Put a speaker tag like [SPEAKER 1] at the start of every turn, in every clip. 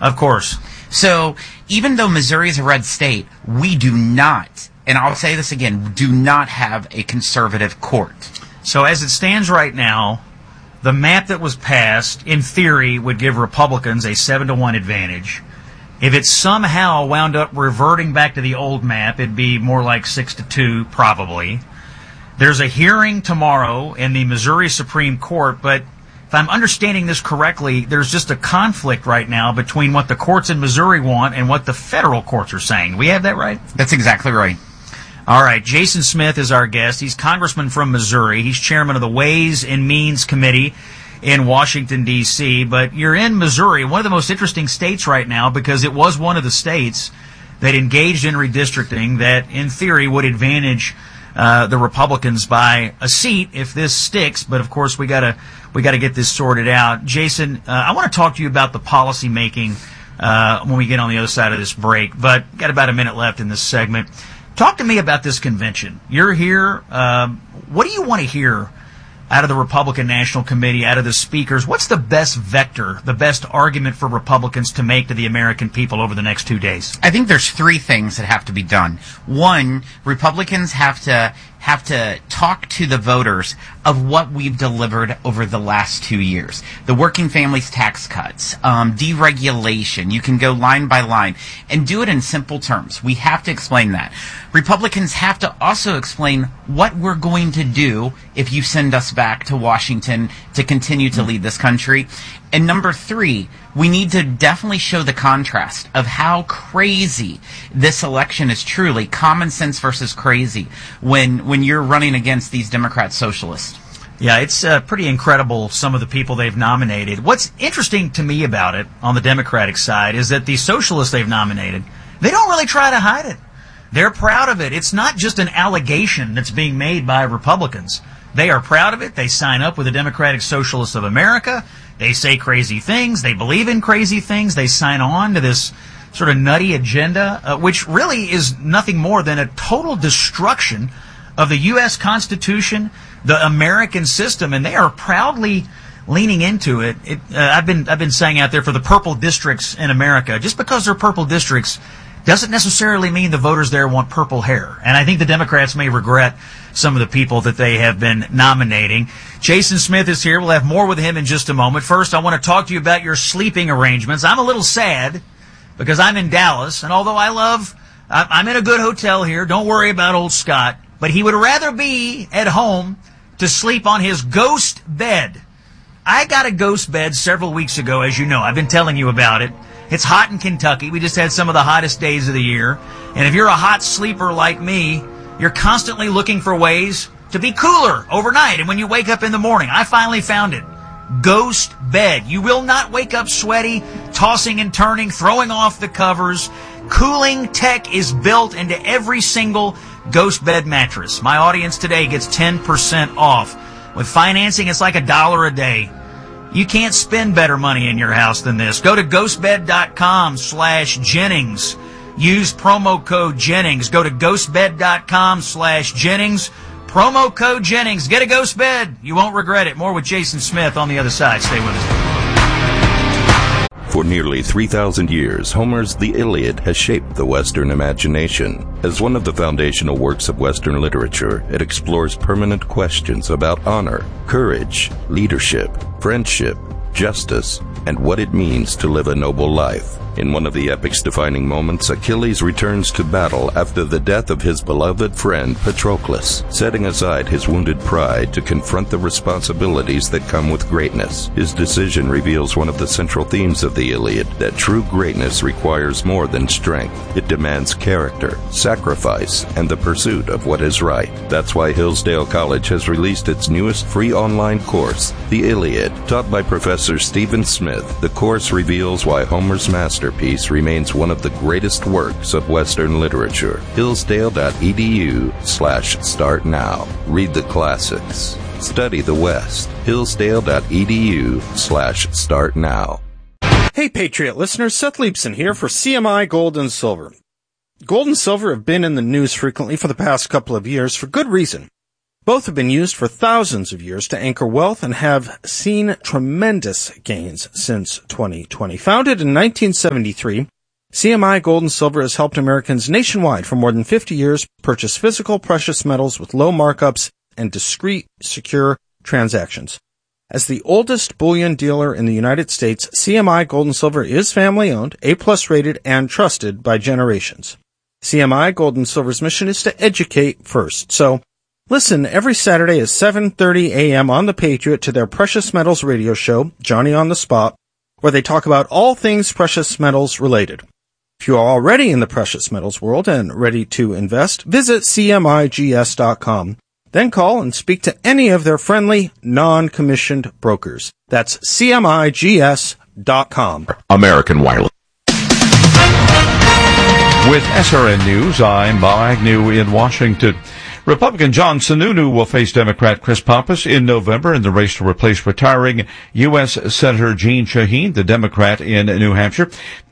[SPEAKER 1] Of course.
[SPEAKER 2] So even though Missouri is a red state, we do not, and I'll say this again, do not have a conservative court.
[SPEAKER 1] So as it stands right now, the map that was passed, in theory, would give Republicans a 7-1 advantage. If it somehow wound up reverting back to the old map, it'd be more like 6-2, probably. There's a hearing tomorrow in the Missouri Supreme Court, but if I'm understanding this correctly, there's just a conflict right now between what the courts in Missouri want and what the federal courts are saying. We have that right?
[SPEAKER 2] That's exactly right.
[SPEAKER 1] All right, Jason Smith is our guest. He's congressman from Missouri. He's chairman of the Ways and Means Committee in Washington, D.C., but you're in Missouri, one of the most interesting states right now, because it was one of the states that engaged in redistricting that, in theory, would advantage the Republicans by a seat if this sticks. But of course, we gotta get this sorted out. Jason, I want to talk to you about the policy making when we get on the other side of this break. But got about a minute left in this segment. Talk to me about this convention. You're here. What do you want to hear out of the Republican National Committee, out of the speakers? What's the best vector, the best argument for Republicans to make to the American people over the next 2 days?
[SPEAKER 2] I think there's 3 things that have to be done. One, Republicans have to talk to the voters of what we've delivered over the last 2 years. The working families tax cuts, deregulation. You can go line by line and do it in simple terms. We have to explain that. Republicans have to also explain what we're going to do if you send us back to Washington to continue to lead this country. And number 3, we need to definitely show the contrast of how crazy this election is, truly common sense versus crazy when you're running against these Democrat socialists.
[SPEAKER 1] Yeah, it's pretty incredible, some of the people they've nominated. What's interesting to me about it on the Democratic side is that the socialists they've nominated, they don't really try to hide it. They're proud of it. It's not just an allegation that's being made by Republicans. They are proud of it. They sign up with the Democratic Socialists of America. They say crazy things. They believe in crazy things. They sign on to this sort of nutty agenda, which really is nothing more than a total destruction of the U.S. Constitution, the American system, and they are proudly leaning into it. I've been saying out there, for the purple districts in America, just because they're purple districts doesn't necessarily mean the voters there want purple hair. And I think the Democrats may regret some of the people that they have been nominating. Jason Smith is here. We'll have more with him in just a moment. First, I want to talk to you about your sleeping arrangements. I'm a little sad because I'm in Dallas, and although I'm in a good hotel here, don't worry about old Scott, but he would rather be at home to sleep on his ghost bed. I got a ghost bed several weeks ago, as you know. I've been telling you about it. It's hot in Kentucky. We just had some of the hottest days of the year. And if you're a hot sleeper like me, you're constantly looking for ways to be cooler overnight. And when you wake up in the morning, I finally found it. Ghost bed. You will not wake up sweaty, tossing and turning, throwing off the covers. Cooling tech is built into every single ghost bed mattress. My audience today gets 10% off. With financing, it's like $1 a day. You can't spend better money in your house than this. Go to ghostbed.com/Jennings. Use promo code Jennings. Go to ghostbed.com/Jennings. Promo code Jennings. Get a ghost bed. You won't regret it. More with Jason Smith on the other side. Stay with us.
[SPEAKER 3] For nearly 3,000 years, Homer's The Iliad has shaped the Western imagination. As one of the foundational works of Western literature, it explores permanent questions about honor, courage, leadership, friendship, justice, and what it means to live a noble life. In one of the epic's defining moments, Achilles returns to battle after the death of his beloved friend Patroclus, setting aside his wounded pride to confront the responsibilities that come with greatness. His decision reveals one of the central themes of the Iliad, that true greatness requires more than strength. It demands character, sacrifice, and the pursuit of what is right. That's why Hillsdale College has released its newest free online course, The Iliad. Taught by Professor Stephen Smith, the course reveals why Homer's masterpiece remains one of the greatest works of Western literature. Hillsdale.edu/start now. Read the classics. Study the West. Hillsdale.edu/start now.
[SPEAKER 4] Hey, Patriot listeners, Seth Leibson here for CMI Gold and Silver. Gold and silver have been in the news frequently for the past couple of years for good reason. Both have been used for thousands of years to anchor wealth and have seen tremendous gains since 2020. Founded in 1973, CMI Gold and Silver has helped Americans nationwide for more than 50 years purchase physical precious metals with low markups and discreet, secure transactions. As the oldest bullion dealer in the United States, CMI Gold and Silver is family-owned, A-plus rated, and trusted by generations. CMI Gold and Silver's mission is to educate first. So, listen every Saturday at 7:30 a.m. on The Patriot to their Precious Metals radio show, Johnny on the Spot, where they talk about all things precious metals related. If you are already in the precious metals world and ready to invest, visit CMIGS.com. Then call and speak to any of their friendly, non-commissioned brokers. That's CMIGS.com.
[SPEAKER 5] American Wireless. With SRN News, I'm Bob Agnew in Washington. Republican John Sununu will face Democrat Chris Pappas in November in the race to replace retiring U.S. Senator Jeanne Shaheen, the Democrat in New Hampshire.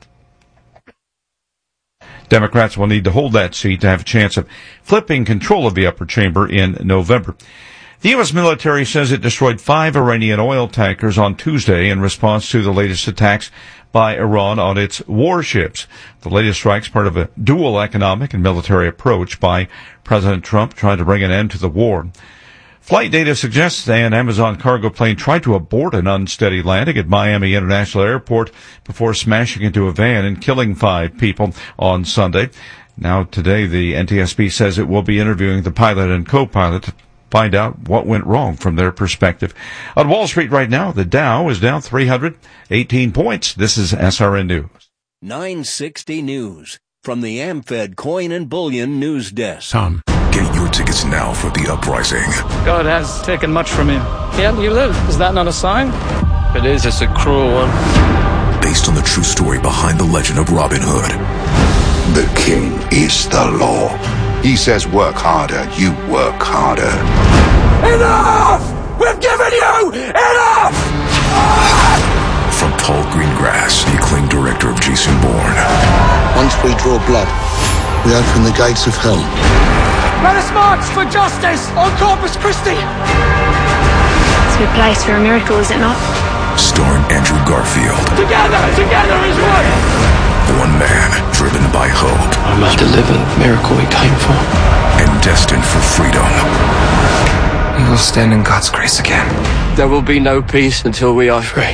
[SPEAKER 5] Democrats will need to hold that seat to have a chance of flipping control of the upper chamber in November. The U.S. military says it destroyed 5 Iranian oil tankers on Tuesday in response to the latest attacks by Iran on its warships. The latest strike's part of a dual economic and military approach by President Trump trying to bring an end to the war. Flight data suggests an Amazon cargo plane tried to abort an unsteady landing at Miami International Airport before smashing into a van and killing 5 people on Sunday. Now today, the NTSB says it will be interviewing the pilot and co-pilot to find out what went wrong from their perspective. On Wall Street right now, the Dow is down 318 points. This is SRN News.
[SPEAKER 6] 960 News from the AmFed Coin and Bullion News Desk.
[SPEAKER 7] Tom, get your tickets now for The Uprising.
[SPEAKER 8] God has taken much from him. Yet you live. Is that not a sign?
[SPEAKER 9] It is. It's a cruel one.
[SPEAKER 7] Based on the true story behind the legend of Robin Hood.
[SPEAKER 10] The king is the law. He says work harder, you work harder.
[SPEAKER 11] Enough! We've given you enough!
[SPEAKER 7] From Paul Greengrass, the acclaimed director of Jason Bourne.
[SPEAKER 10] Once we draw blood, we open the gates of hell.
[SPEAKER 11] Let us march for justice on Corpus Christi!
[SPEAKER 12] It's a good place for a miracle, is it not?
[SPEAKER 7] Starring Andrew Garfield.
[SPEAKER 11] Together is one!
[SPEAKER 7] One man driven by hope.
[SPEAKER 9] I must deliver the miracle we came for.
[SPEAKER 7] And destined for freedom.
[SPEAKER 13] We will stand in God's grace again.
[SPEAKER 9] There will be no peace until we are free.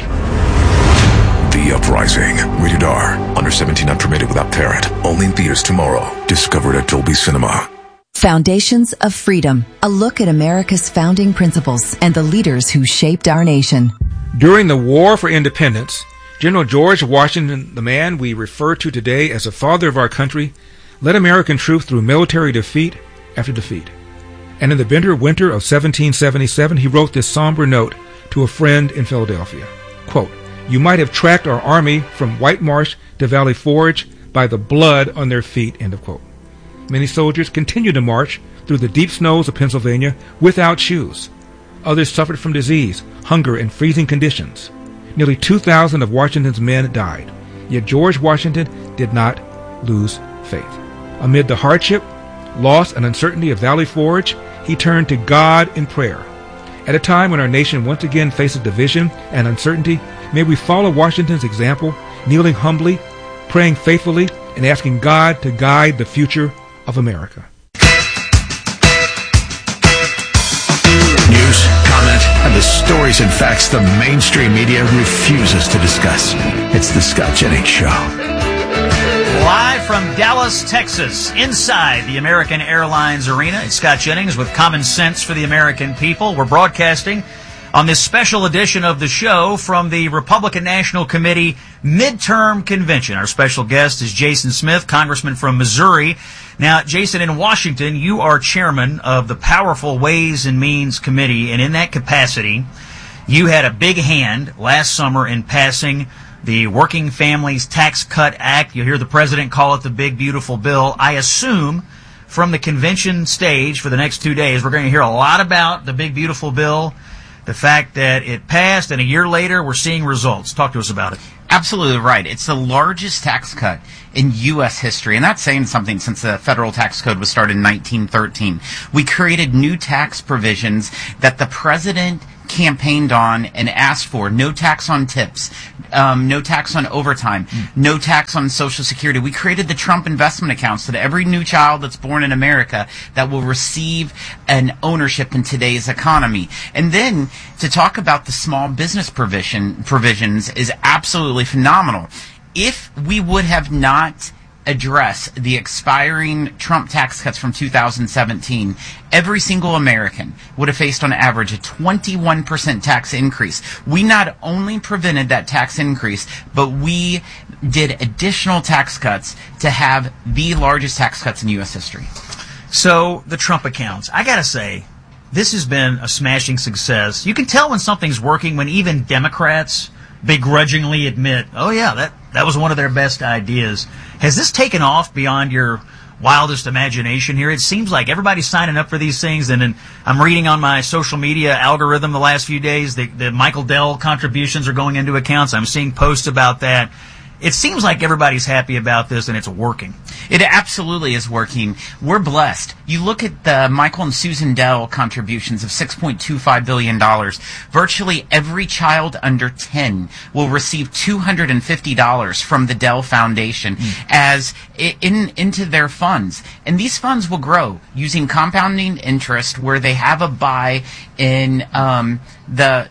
[SPEAKER 7] The Uprising. Rated R. Under 17 not permitted without parent. Only in theaters tomorrow. Discovered at Dolby Cinema.
[SPEAKER 14] Foundations of Freedom. A look at America's founding principles and the leaders who shaped our nation.
[SPEAKER 15] During the War for Independence, General George Washington, the man we refer to today as the father of our country, led American troops through military defeat after defeat. And in the bitter winter of 1777, he wrote this somber note to a friend in Philadelphia. Quote, "You might have tracked our army from White Marsh to Valley Forge by the blood on their feet," end of quote. Many soldiers continued to march through the deep snows of Pennsylvania without shoes. Others suffered from disease, hunger, and freezing conditions. Nearly 2,000 of Washington's men died. Yet George Washington did not lose faith. Amid the hardship, loss, and uncertainty of Valley Forge, he turned to God in prayer. At a time when our nation once again faces division and uncertainty, may we follow Washington's example, kneeling humbly, praying faithfully, and asking God to guide the future of America.
[SPEAKER 16] News, comment, and the stories and facts the mainstream media refuses to discuss. It's the Scott Jennings Show.
[SPEAKER 1] Live from Dallas, Texas, inside the American Airlines Arena, it's Scott Jennings with Common Sense for the American People. We're broadcasting on this special edition of the show from the Republican National Committee Midterm Convention. Our special guest is Jason Smith, Congressman from Missouri. Now, Jason, in Washington, you are chairman of the powerful Ways and Means Committee, and in that capacity, you had a big hand last summer in passing the Working Families Tax Cut Act. You'll hear the president call it the big, beautiful bill. I assume from the convention stage for the next 2 days, we're going to hear a lot about the big, beautiful bill, the fact that it passed, and a year later, we're seeing results. Talk to us about it.
[SPEAKER 2] Absolutely right. It's the largest tax cut in U.S. history, and that's saying something since the federal tax code was started in 1913. We created new tax provisions that the president campaigned on and asked for. No tax on tips, no tax on overtime, no tax on Social Security. We created the Trump investment account so that every new child that's born in America that will receive an ownership in today's economy. And then to talk about the small business provisions is absolutely phenomenal. If we would have not address the expiring Trump tax cuts from 2017, every single American would have faced on average a 21% tax increase. We not only prevented that tax increase, but we did additional tax cuts to have the largest tax cuts in U.S. history.
[SPEAKER 1] So, the Trump accounts. I gotta say, this has been a smashing success. You can tell when something's working when even Democrats begrudgingly admit, oh yeah, that was one of their best ideas. Has this taken off beyond your wildest imagination here? It seems like everybody's signing up for these things, and then I'm reading on my social media algorithm the last few days the Michael Dell contributions are going into accounts. I'm seeing posts about that. It seems like everybody's happy about this, and it's working.
[SPEAKER 2] It absolutely is working. We're blessed. You look at the Michael and Susan Dell contributions of $6.25 billion. Virtually every child under 10 will receive $250 from the Dell Foundation as into their funds. And these funds will grow using compounding interest, where they have a buy in the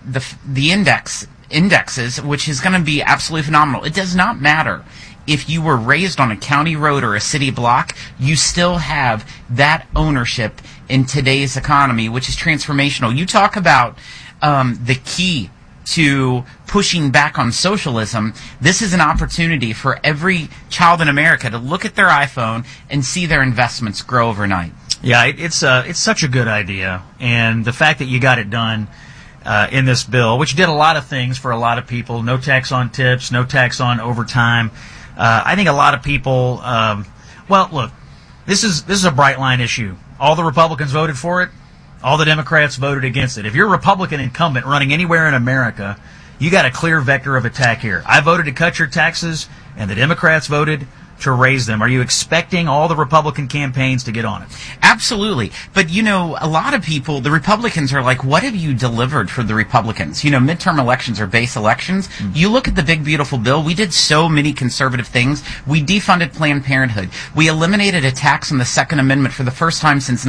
[SPEAKER 2] indexes, which is going to be absolutely phenomenal. It does not matter if you were raised on a county road or a city block, you still have that ownership in today's economy, which is transformational. You talk about the key to pushing back on socialism. This is an opportunity for every child in America to look at their iPhone and see their investments grow overnight.
[SPEAKER 1] Yeah, it's such a good idea, and the fact that you got it done in this bill, which did a lot of things for a lot of people. No tax on tips, no tax on overtime. I think a lot of people, well, look, this is a bright line issue. All the Republicans voted for it. All the Democrats voted against it. If you're a Republican incumbent running anywhere in America, you got a clear vector of attack here. I voted to cut your taxes, and the Democrats voted to raise them. Are you expecting all the Republican campaigns to get on it?
[SPEAKER 2] Absolutely. But, you know, a lot of people, the Republicans are like, what have you delivered for the Republicans? You know, midterm elections are base elections. You look at the big, beautiful bill. We did so many conservative things. We defunded Planned Parenthood. We eliminated a tax on the Second Amendment for the first time since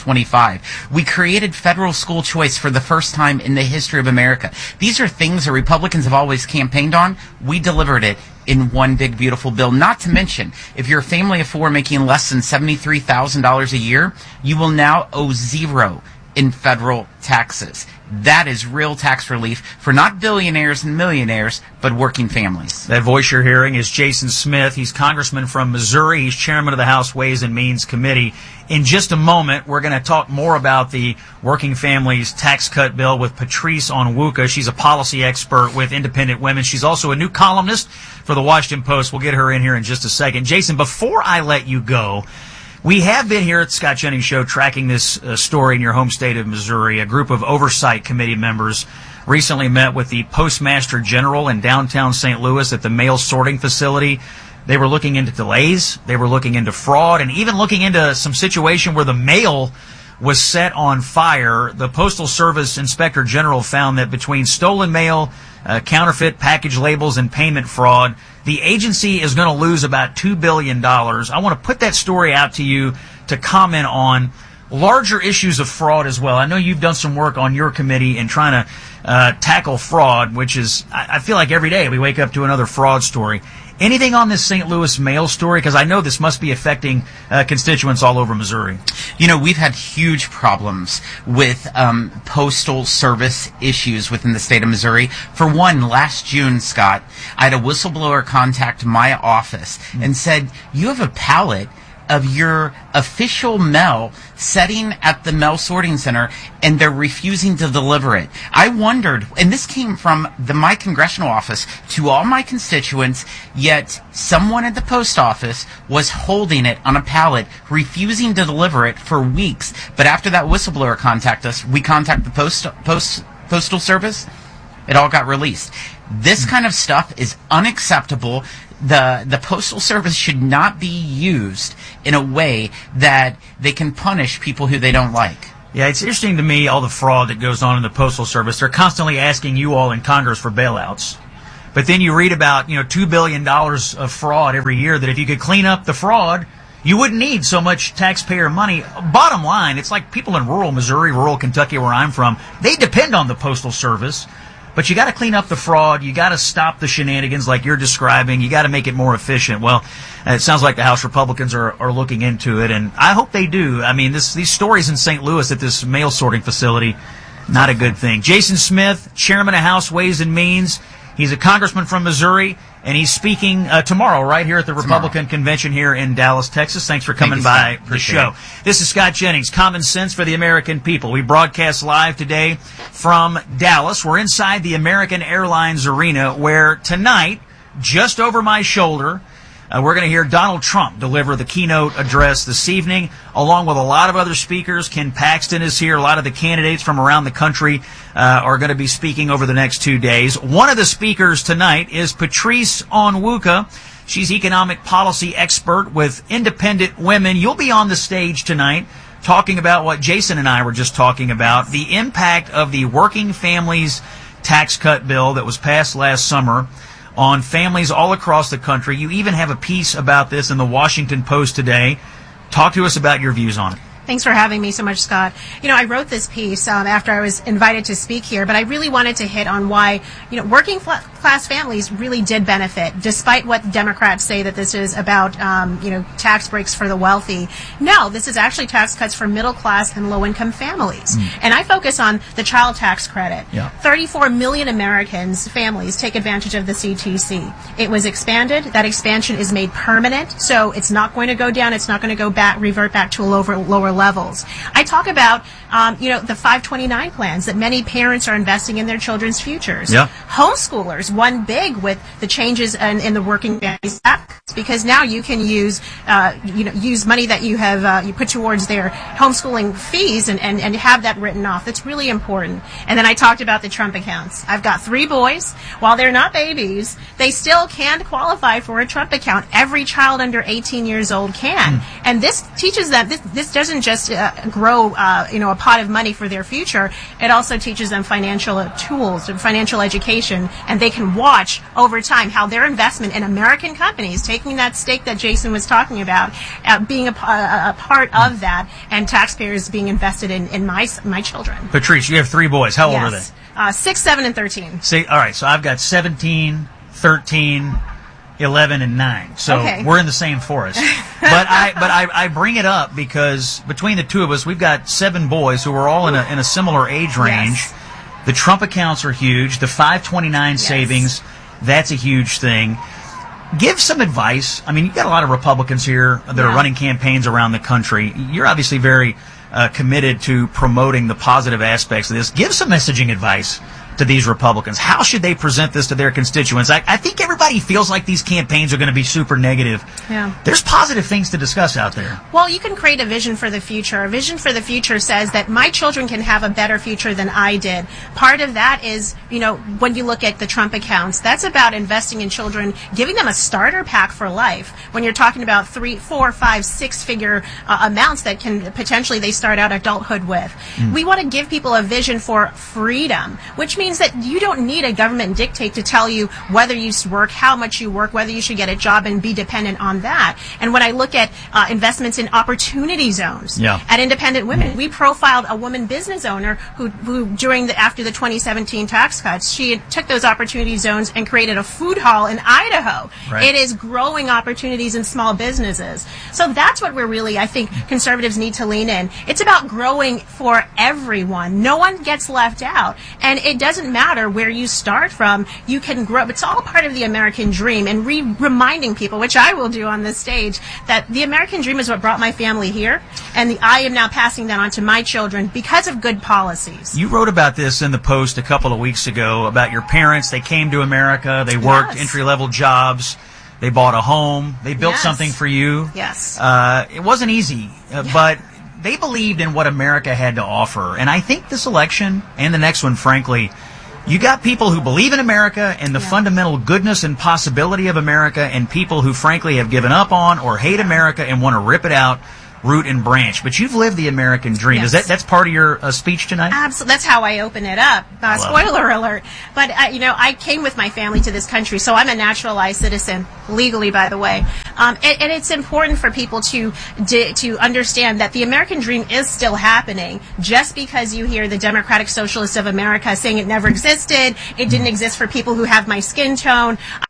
[SPEAKER 2] 1925. We created federal school choice for the first time in the history of America. These are things that Republicans have always campaigned on. We delivered it in one big, beautiful bill. Not to mention, if you're a family of four making less than $73,000 a year, you will now owe zero in federal taxes. That is real tax relief for not billionaires and millionaires, but working families.
[SPEAKER 1] That voice you're hearing is Jason Smith. He's congressman from Missouri. He's chairman of the House Ways and Means Committee. In just a moment, we're going to talk more about the Working Families Tax Cut Bill with Patrice Onwuka. She's a policy expert with Independent Women. She's also a new columnist for the Washington Post. We'll get her in here in just a second. Jason, before I let you go, we have been here at the Scott Jennings Show tracking this story in your home state of Missouri. A group of oversight committee members recently met with the Postmaster General in downtown St. Louis at the mail sorting facility. They were looking into delays, they were looking into fraud, and even looking into some situation where the mail was set on fire. The Postal Service Inspector General found that between stolen mail, counterfeit package labels, and payment fraud, the agency is going to lose about $2 billion. I want to put that story out to you to comment on larger issues of fraud as well. I know you've done some work on your committee in trying to tackle fraud, which is, I feel like every day we wake up to another fraud story. Anything on this St. Louis mail story? Because I know this must be affecting constituents all over Missouri.
[SPEAKER 2] You know, we've had huge problems with postal service issues within the state of Missouri. For one, last June, Scott, I had a whistleblower contact my office and said, you have a pallet of your official mail setting at the mail sorting center, and they're refusing to deliver it. I wondered, and this came from my congressional office to all my constituents, yet someone at the post office was holding it on a pallet, refusing to deliver it for weeks. But after that whistleblower contacted us, we contacted the Postal Service. It all got released. This kind of stuff is unacceptable. The Postal Service should not be used in a way that they can punish people who they don't like.
[SPEAKER 1] Yeah, it's interesting to me, all the fraud that goes on in the Postal Service. They're constantly asking you all in Congress for bailouts. But then you read about, $2 billion of fraud every year, that if you could clean up the fraud, you wouldn't need so much taxpayer money. Bottom line, it's like people in rural Missouri, rural Kentucky, where I'm from, they depend on the Postal Service. But you got to clean up the fraud. You got to stop the shenanigans like you're describing. You got to make it more efficient. Well, it sounds like the House Republicans are looking into it, and I hope they do. I mean, these stories in St. Louis at this mail sorting facility, not a good thing. Jason Smith, chairman of House Ways and Means. He's a congressman from Missouri, and he's speaking tomorrow right here at the Republican Convention here in Dallas, Texas. Thanks for coming by the show. This is Scott Jennings, Common Sense for the American People. We broadcast live today from Dallas. We're inside the American Airlines Arena, where tonight, just over my shoulder, we're going to hear Donald Trump deliver the keynote address this evening, along with a lot of other speakers. Ken Paxton is here. A lot of the candidates from around the country are going to be speaking over the next 2 days. One of the speakers tonight is Patrice Onwuka. She's economic policy expert with Independent Women. You'll be on the stage tonight talking about what Jason and I were just talking about, the impact of the Working Families Tax Cut bill that was passed last summer on families all across the country. You even have a piece about this in the Washington Post today. Talk to us about your views on it.
[SPEAKER 17] Thanks for having me so much, Scott. I wrote this piece after I was invited to speak here, but I really wanted to hit on why, working class families really did benefit, despite what Democrats say that this is about, tax breaks for the wealthy. No, this is actually tax cuts for middle class and low income families. And I focus on the child tax credit. Yeah. 34 million families take advantage of the CTC. It was expanded. That expansion is made permanent, so it's not going to go down. It's not going to go back, revert back to a lower levels. I talk about, the 529 plans that many parents are investing in their children's futures. Yeah. Homeschoolers won big with the changes in the Working Families Act, because now you can use money that you have you put towards their homeschooling fees and have that written off. That's really important. And then I talked about the Trump accounts. I've got 3 boys. While they're not babies, they still can qualify for a Trump account. Every child under 18 years old can. And this teaches them, this doesn't just grow a pot of money for their future. It also teaches them financial tools and financial education, and they can watch over time how their investment in American companies, taking that stake that Jason was talking about, being a part of that, and taxpayers being invested in my children.
[SPEAKER 1] Patrice, you have 3 boys. How old are they?
[SPEAKER 17] 6, 7, and 13.
[SPEAKER 1] See, all right, so I've got 17, 13, 11 and 9. So we're in the same forest. But I bring it up because between the two of us, we've got 7 boys who are all in a similar age range. Yes. The Trump accounts are huge. The 529 savings, that's a huge thing. Give some advice. I mean, you've got a lot of Republicans here that are running campaigns around the country. You're obviously very committed to promoting the positive aspects of this. Give some messaging advice to these Republicans. How should they present this to their constituents? I think everybody feels like these campaigns are going to be super negative. Yeah. There's positive things to discuss out there.
[SPEAKER 17] Well, you can create a vision for the future. A vision for the future says that my children can have a better future than I did. Part of that is, when you look at the Trump accounts, that's about investing in children, giving them a starter pack for life. When you're talking about 3, 4, 5, 6-figure amounts that can potentially they start out adulthood with. We want to give people a vision for freedom, which means that you don't need a government dictate to tell you whether you work, how much you work, whether you should get a job and be dependent on that. And when I look at investments in opportunity zones at Independent Women, we profiled a woman business owner who after the 2017 tax cuts, she took those opportunity zones and created a food hall in Idaho. Right. It is growing opportunities in small businesses. So that's what I think conservatives need to lean in. It's about growing for everyone. No one gets left out. And it doesn't matter where you start from. You can grow. It's all part of the American dream, and reminding people, which I will do on this stage, that the American dream is what brought my family here, and I am now passing that on to my children because of good policies.
[SPEAKER 1] You wrote about this in the Post a couple of weeks ago about your parents. They came to America. They worked entry-level jobs. They bought a home. They built something for you.
[SPEAKER 17] Yes.
[SPEAKER 1] It wasn't easy, but they believed in what America had to offer. And I think this election and the next one, frankly, You got people who believe in America and the fundamental goodness and possibility of America, and people who frankly have given up on or hate America and want to rip it out root and branch. But you've lived the American dream.
[SPEAKER 17] Yes.
[SPEAKER 1] That's part of your speech tonight?
[SPEAKER 17] Absolutely. That's how I open it up. Spoiler alert. But, I came with my family to this country, so I'm a naturalized citizen, legally, by the way. And it's important for people to understand that the American dream is still happening. Just because you hear the Democratic Socialists of America saying it never existed, it didn't exist for people who have my skin tone,